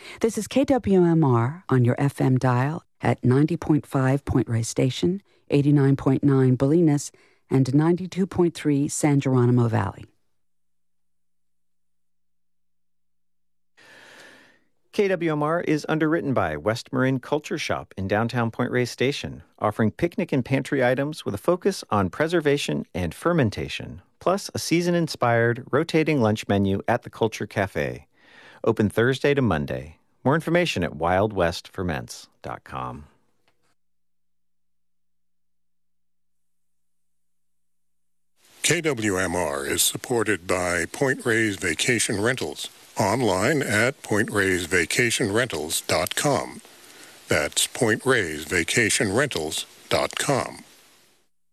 This is KWMR on your FM dial at 90.5 Point Reyes Station, 89.9 Bolinas, and 92.3 San Geronimo Valley. KWMR is underwritten by West Marin Culture Shop in downtown Point Reyes Station, offering picnic and pantry items with a focus on preservation and fermentation, plus a season-inspired, rotating lunch menu at the Culture Cafe. Open Thursday to Monday. More information at wildwestferments.com. KWMR is supported by Point Reyes Vacation Rentals, online at pointreyesvacationrentals.com. That's pointreyesvacationrentals.com.